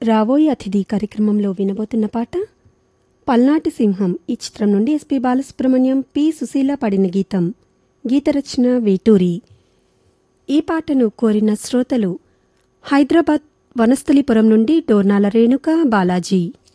రావోయి అతిథి కార్యక్రమంలో వినబోతున్న పాట పల్నాటి సింహం ఈ చిత్రం నుండి ఎస్పి బాలసుబ్రహ్మణ్యం, పి సుశీల పాడిన గీతం. గీతరచన వేటూరి. ఈ పాటను కోరిన శ్రోతలు హైదరాబాద్ వనస్థలిపురం నుండి డోర్నాల రేణుక, బాలాజీ.